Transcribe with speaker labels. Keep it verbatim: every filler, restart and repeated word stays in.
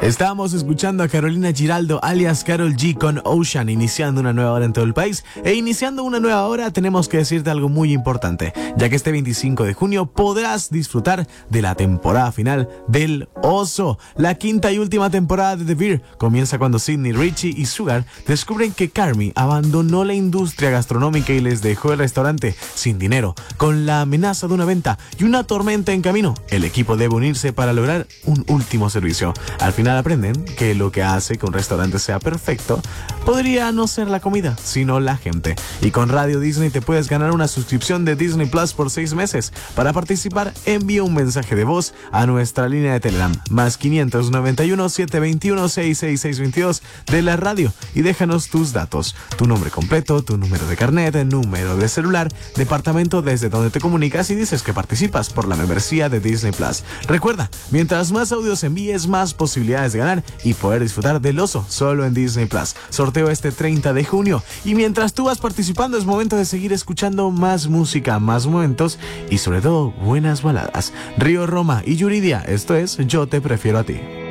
Speaker 1: Estábamos escuchando a Carolina Giraldo, alias Karol G, con Ocean, iniciando una nueva hora en todo el país. E iniciando una nueva hora tenemos que decirte algo muy importante, ya que este veinticinco de junio podrás disfrutar de la temporada final del Oso. La quinta y última temporada de The Bear comienza cuando Sydney, Richie y Sugar descubren que Carmy abandonó la industria gastronómica y les dejó el restaurante sin dinero, con la amenaza de una venta y una tormenta en camino. El equipo debe unirse para lograr un último servicio. Al final aprenden que lo que hace que un restaurante sea perfecto podría no ser la comida, sino la gente. Y con Radio Disney te puedes ganar una suscripción de Disney Plus por seis meses. Para participar, envía un mensaje de voz a nuestra línea de Telegram, más quinientos noventa y uno, setecientos veintiuno, sesenta y seis, seiscientos veintidós de la radio, y déjanos tus datos, tu nombre completo, tu número de carnet, número de celular, departamento desde donde te comunicas y dices que participas por la membresía de Disney Plus. Recuerda, mientras más audios envíes, más posibilidades de ganar y poder disfrutar del Oso solo en Disney Plus. Sorteo este treinta de junio, y mientras tú vas participando es momento de seguir escuchando más música, más momentos y sobre todo buenas baladas. Río Roma y Yuridia, esto es Yo Te Prefiero a Ti.